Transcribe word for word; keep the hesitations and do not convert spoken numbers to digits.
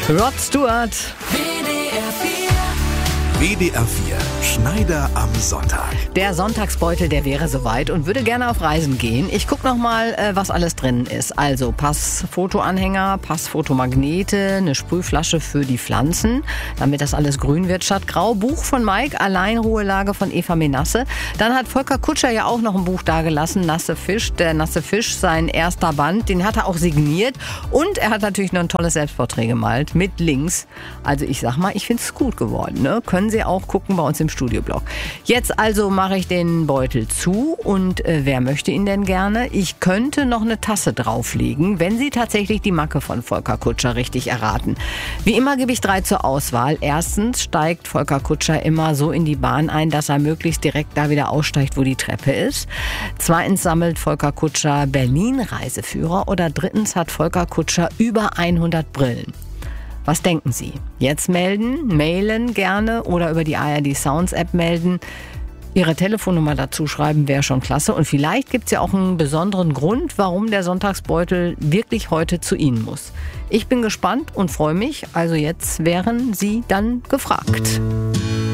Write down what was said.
Rod Stewart. W D R vier, Schneider am Sonntag. Der Sonntagsbeutel, der wäre soweit und würde gerne auf Reisen gehen. Ich gucke nochmal, was alles drin ist. Also Passfotoanhänger, Passfotomagnete, eine Sprühflasche für die Pflanzen, damit das alles grün wird statt grau. Buch von Mike, Alleinruhelage von Eva Menasse. Dann hat Volker Kutscher ja auch noch ein Buch dagelassen, Nasse Fisch. Der Nasse Fisch, sein erster Band, den hat er auch signiert. Und er hat natürlich noch ein tolles Selbstporträt gemalt mit Links. Also ich sag mal, ich finde es gut geworden. Ne? Können Sie auch gucken bei uns im Studioblog. Jetzt also mache ich den Beutel zu und äh, wer möchte ihn denn gerne? Ich könnte noch eine Tasse drauflegen, wenn Sie tatsächlich die Macke von Volker Kutscher richtig erraten. Wie immer gebe ich drei zur Auswahl. Erstens steigt Volker Kutscher immer so in die Bahn ein, dass er möglichst direkt da wieder aussteigt, wo die Treppe ist. Zweitens sammelt Volker Kutscher Berlin-Reiseführer oder drittens hat Volker Kutscher über hundert Brillen. Was denken Sie? Jetzt melden, mailen gerne oder über die A R D Sounds App melden. Ihre Telefonnummer dazu schreiben wäre schon klasse. Und vielleicht gibt es ja auch einen besonderen Grund, warum der Sonntagsbeutel wirklich heute zu Ihnen muss. Ich bin gespannt und freue mich. Also jetzt wären Sie dann gefragt.